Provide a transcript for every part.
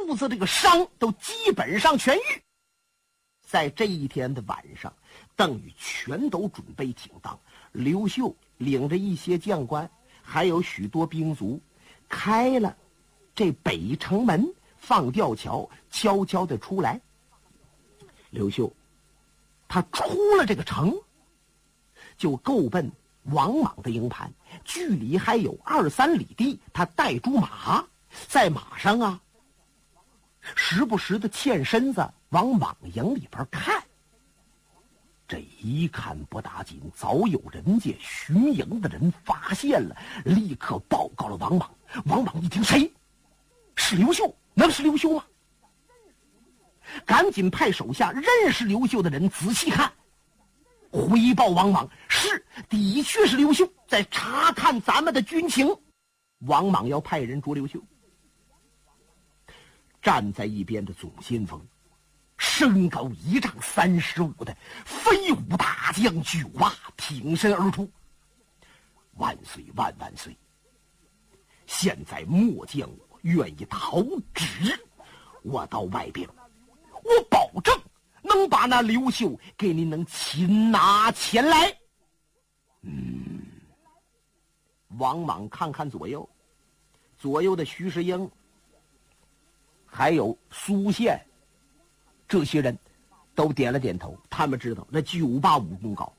肚子这个伤都基本上痊愈。在这一天的晚上，邓禹全都准备挺当。刘秀领着一些将官，还有许多兵卒，开了这北城门，放吊桥，悄悄地出来。刘秀他出了这个城，就够奔王莽的营盘，距离还有2-3里地。他带住马，在马上啊，时不时的欠身子往莽营里边看。这一看不打紧，早有人家巡营的人发现了，立刻报告了王莽。王莽一听，谁？是刘秀？能是刘秀吗？赶紧派手下认识刘秀的人仔细看，回报王莽，是，的确是刘秀在查看咱们的军情。王莽要派人捉刘秀。站在一边的总先锋，身高1丈35的飞虎大将巨无霸挺身而出：“万岁万万岁！现在末将我愿意讨旨，我到外边，我保证能把那刘秀给您能擒拿前来。”王莽看看左右，左右的徐世英还有苏宪这些人都点了点头，他们知道那巨无霸武功高。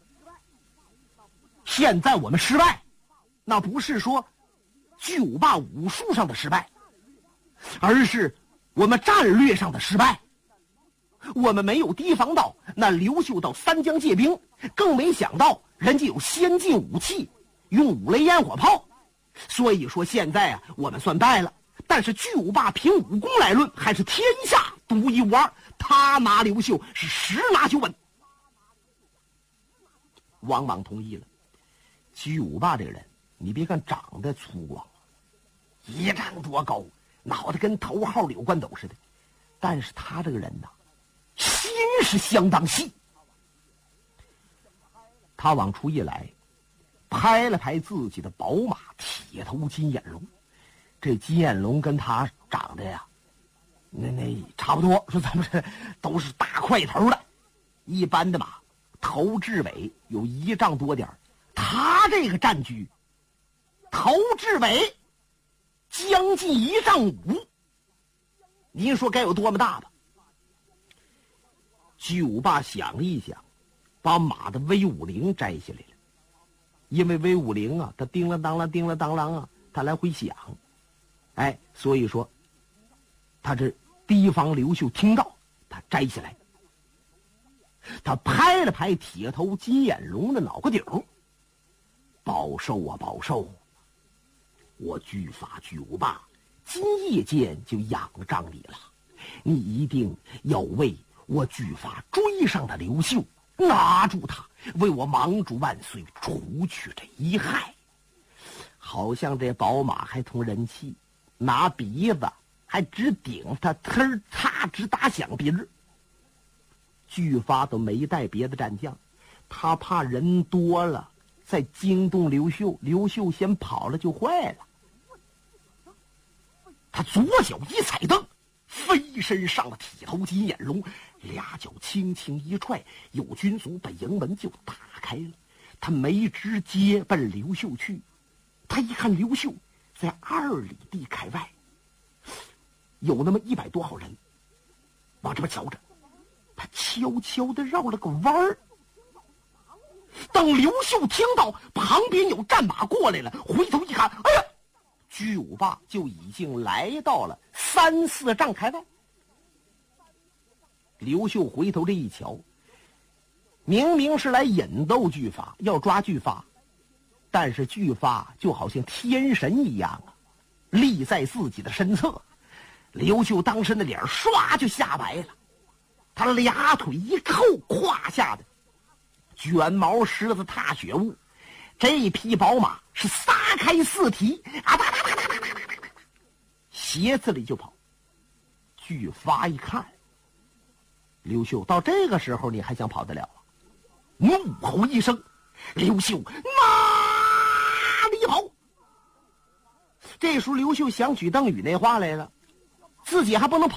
现在我们失败，那不是说巨无霸武术上的失败，而是我们战略上的失败。我们没有提防到那刘秀到三江借兵，更没想到人家有先进武器，用5雷烟火炮。所以说现在啊，我们算败了。但是巨无霸凭武功来论，还是天下独一无二。他拿刘秀是10拿9稳。王莽同意了。巨无霸这个人，你别看长得粗犷，1丈多高，脑袋跟头号柳冠斗似的，但是他这个人呐，心是相当细。他往出一来，拍了拍自己的宝马铁头金眼龙。这金眼龙跟他长得呀，那差不多，说咱们这都是大块头的。一般的马头至尾有1丈多点，他这个战驹头至尾将近1丈5，您说该有多么大吧？巨无霸想了一想，把马的威武铃摘下来了。因为威武铃啊，它叮了当啷叮了当啷啊，它来回响，所以说他这提防刘秀听到，他摘下来，他拍了拍铁头金眼龙的脑壳顶：“保寿啊保寿！我巨法巨无霸今夜间就仰仗你了，你一定要为我巨法追上的刘秀，拿住他，为我盟主万岁除去这一害。”好像这宝马还通人气，拿鼻子还直顶他，呲嚓直打响鼻儿。巨发都没带别的战将，他怕人多了再惊动刘秀，刘秀先跑了就坏了。他左脚一踩蹬，飞身上了铁头金眼龙，2脚轻轻一踹，有军卒把营门就打开了。他没直接奔刘秀去，他一看刘秀在2里地开外，有那么100多号人往这边瞧着，他悄悄地绕了个弯儿。等刘秀听到旁边有战马过来了，回头一看，哎呀，巨无霸就已经来到了3、4丈开外。刘秀回头这一瞧，明明是来引逗巨发，要抓巨发，但是巨发就好像天神一样啊，立在自己的身侧。刘秀当时那脸唰就吓白了，他2腿一扣，胯下的卷毛狮子踏雪雾，这匹宝马是撒开4蹄，斜刺里就跑。巨发一看，刘秀到这个时候你还想跑得了啊？怒吼一声，刘秀哪里跑？这时候刘秀想起邓禹那话来了，自己还不能跑。